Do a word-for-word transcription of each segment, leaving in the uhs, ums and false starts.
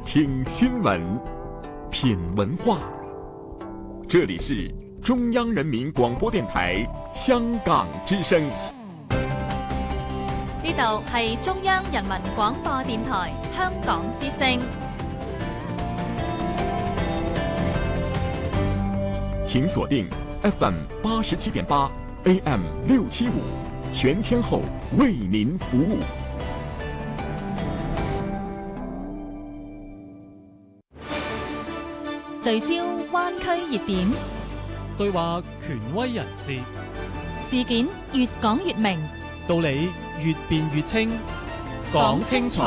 听新闻，品文化。这里是中央人民广播電台香港之聲。 呢度係中央人民廣播電台香港之聲。 請鎖定 F M 八十七點八 A M 六七五，全天候為您服務。 聚焦灣區熱點， 對話權威人士， 事件越講越明， 道理越辯越清，講清楚，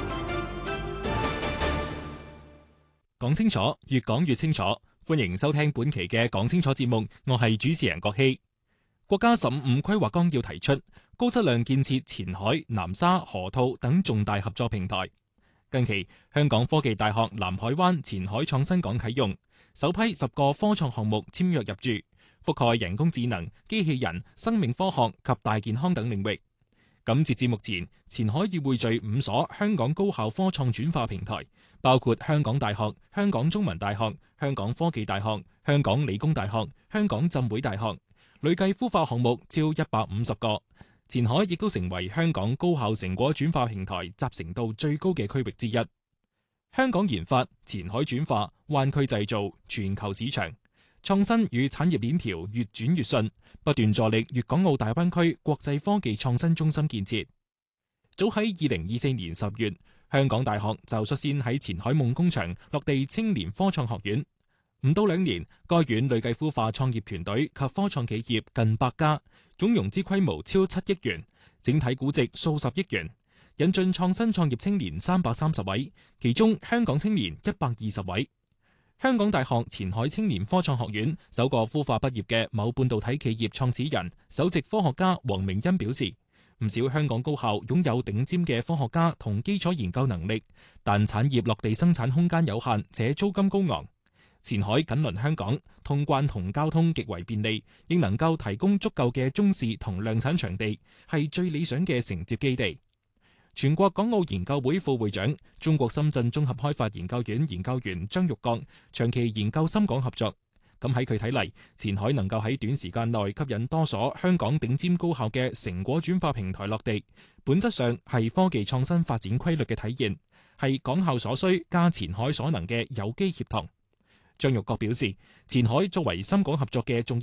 講清楚，越講越清楚。歡迎收聽本期嘅講清楚節目，我係主持人郭希。國家十五規劃綱要提出高質量建設前海、南沙、河套等重大合作平台。近期，香港科技大學南海灣前海創新港啟用，首批十個科創項目簽約入駐，覆蓋人工智能、機器人、生命科學及大健康等領域。咁截至目前，前海已匯聚五所香港高校科創轉化平台，包括香港大學、香港中文大學、香港科技大學、香港理工大學、香港浸會大學，累計孵化項目超一百五十個。前海亦都成為香港高校成果轉化平台集成度最高嘅區域之一。香港研發、前海轉化、灣區製造、全球市場創新與產業鏈條越轉越順，不斷助力粵港澳大灣區國際科技創新中心建設。早喺二零二四年十月，香港大學就率先喺前海夢工場落地青年科創學院。唔到兩年，該院累計孵化創業團隊及科創企業近百家，總融資規模超七億元，整體估值數十億元，引進創新創業青年三百三十位，其中香港青年一百二十位。香港大學前海青年科創學院首個孵化畢業嘅某半導體企業創始人、首席科學家黃明欣表示，唔少香港高校擁有頂尖嘅科學家同基礎研究能力，但產業落地生產空間有限，且租金高昂。前海緊鄰香港，通關同交通極為便利，亦能夠提供足夠嘅中試同量產場地，係最理想嘅承接基地。全國港澳研究會副會長、中國深圳綜合開發研究院研究員張玉剛長期研究深港合作。咁喺佢睇嚟，前海能夠喺短時間內吸引多所香港頂尖高校嘅成果轉化平台落地，本質上係科技創新發展規律嘅體現，係港校所需加前海所能嘅有機協同。張玉國表示，前海作為深港合作嘅重要